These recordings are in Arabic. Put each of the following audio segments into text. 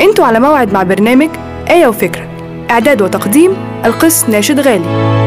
انتوا على موعد مع برنامج آية وفكرة، إعداد وتقديم القس ناشد غالي.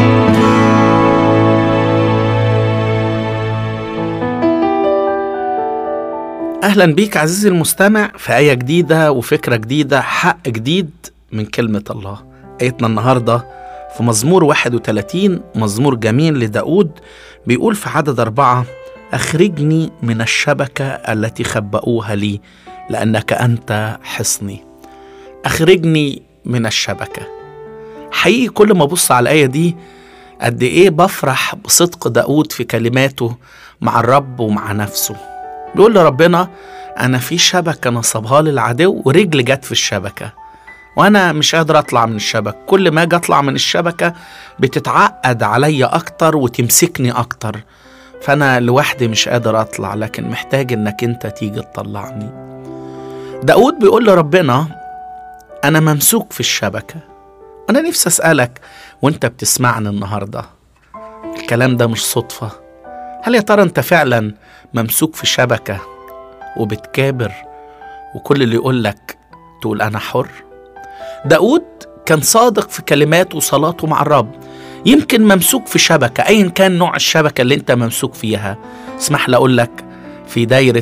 أهلا بيك عزيزي المستمع في آية جديدة وفكرة جديدة، حق جديد من كلمة الله. آيتنا النهاردة في مزمور 31، مزمور جميل لداود، بيقول في عدد 4: أخرجني من الشبكة التي خبأوها لي لأنك أنت حصني. أخرجني من الشبكة. حقيقي كل ما أبص على الآية دي قد إيه بفرح بصدق داود في كلماته مع الرب ومع نفسه. بيقول لربنا: أنا في شبكة نصبها لي العدو ورجل جت في الشبكة وأنا مش قادر أطلع من الشبكة. كل ما أجي أطلع من الشبكة بتتعقد عليا أكتر وتمسكني أكتر، فأنا لوحدي مش قادر أطلع، لكن محتاج إنك أنت تيجي تطلعني. داود بيقول لربنا: أنا ممسوك في الشبكة. أنا نفسي أسألك وأنت بتسمعني النهاردة، الكلام ده مش صدفة. هل يا ترى أنت فعلا ممسوك في شبكة وبتكابر وكل اللي يقولك تقول أنا حر؟ داود كان صادق في كلماته وصلاته مع الرب. يمكن ممسوك في شبكة، أيا كان نوع الشبكة اللي أنت ممسوك فيها. اسمح لي أقول لك، في دايرة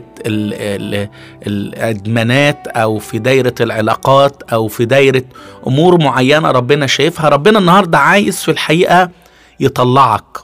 الإدمانات أو في دايرة العلاقات أو في دايرة أمور معينة ربنا شايفها، ربنا النهاردة عايز في الحقيقة يطلعك،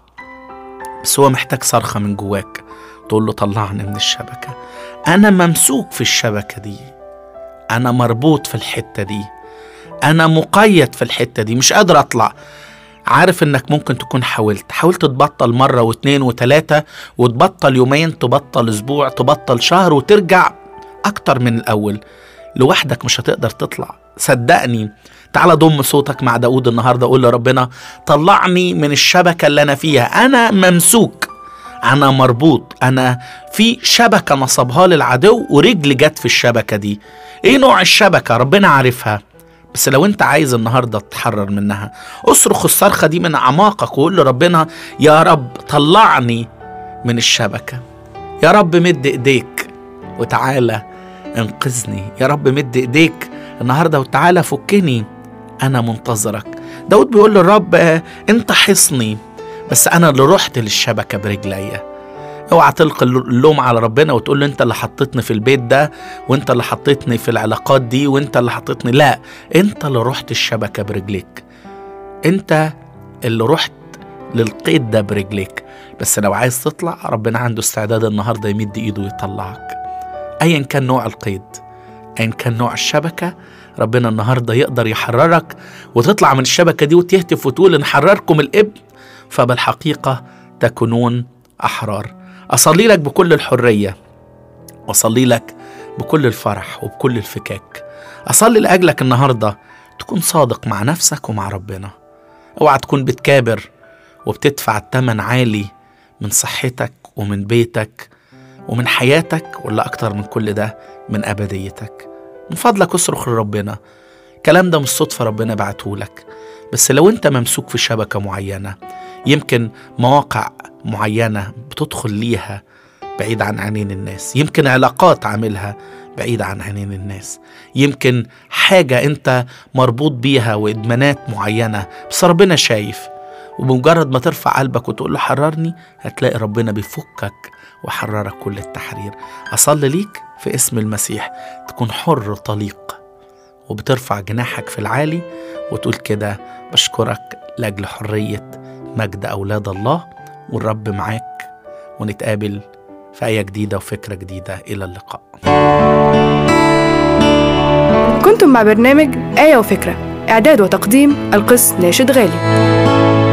بس هو محتاج صرخة من جواك تقول له: طلعني من الشبكة. أنا ممسوك في الشبكة دي، أنا مربوط في الحتة دي، أنا مقيد في الحتة دي، مش قادر أطلع. عارف إنك ممكن تكون حاولت تبطل مرة واثنين وثلاثة، وتبطل يومين، تبطل أسبوع، تبطل شهر، وترجع أكتر من الأول. لوحدك مش هتقدر تطلع، صدقني. تعال ضم صوتك مع داود النهاردة، قول لربنا: طلعني من الشبكة اللي أنا فيها. أنا ممسوك، أنا مربوط، أنا في شبكة نصبها للعدو ورجل جت في الشبكة دي. إيه نوع الشبكة؟ ربنا عارفها، بس لو أنت عايز النهاردة تتحرر منها، أصرخ الصرخة دي من أعماقك وقول لربنا: يا رب طلعني من الشبكة. يا رب مد إيديك وتعالى انقذني. يا رب مد إيديك النهاردة وتعالى فكني، أنا منتظرك. داود بيقول للرب: أنت حصني، بس أنا اللي رحت للشبكة برجليا. اوعى تلقي اللوم على ربنا وتقول له: أنت اللي حطيتني في البيت ده، وأنت اللي حطيتني في العلاقات دي، وأنت اللي حطيتني. لا، أنت اللي رحت الشبكة برجليك، أنت اللي رحت للقيد ده برجليك. بس لو عايز تطلع، ربنا عنده استعداد النهاردة يمد إيده ويطلعك. أيا كان نوع القيد، أيا كان نوع الشبكة، ربنا النهاردة يقدر يحررك وتطلع من الشبكة دي وتهتف وتقول: إن حرركم الإبن فبالحقيقة تكونون أحرار. أصلي لك بكل الحرية، وأصلي لك بكل الفرح وبكل الفكاك. أصلي لأجلك النهاردة تكون صادق مع نفسك ومع ربنا. اوعى تكون بتكابر وبتدفع الثمن عالي من صحتك ومن بيتك ومن حياتك، ولا أكتر من كل ده من أبديتك. من فضلك اصرخ لربنا. الكلام ده مش صدفة، ربنا بعتهولك. بس لو انت ممسوك في شبكة معينة، يمكن مواقع معينة بتدخل ليها بعيد عن عينين الناس، يمكن علاقات عاملها بعيد عن عينين الناس، يمكن حاجة انت مربوط بيها وإدمانات معينة، بس ربنا شايف. وبمجرد ما ترفع قلبك وتقول له: حررني، هتلاقي ربنا بيفكك وحررك كل التحرير. أصلي ليك في اسم المسيح تكون حر طليق، وبترفع جناحك في العالي وتقول كده: بشكرك لأجل حرية مجد أولاد الله، والرب معاك، ونتقابل في آية جديدة وفكرة جديدة. إلى اللقاء. كنتم مع برنامج آية وفكرة، إعداد وتقديم القس ناشد غالي.